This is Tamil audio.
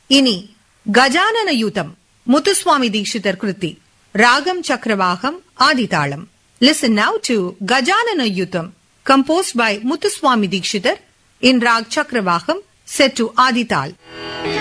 இனி கஜானன யூதம் முத்துசுவாமி தீட்சிதர் கிருத்தி. ராகம் Chakravakam ஆதிதாளம். Listen now to Gajanana Yutham, composed by Muthuswami Dikshitar in Rag Chakravaham, set to Adital.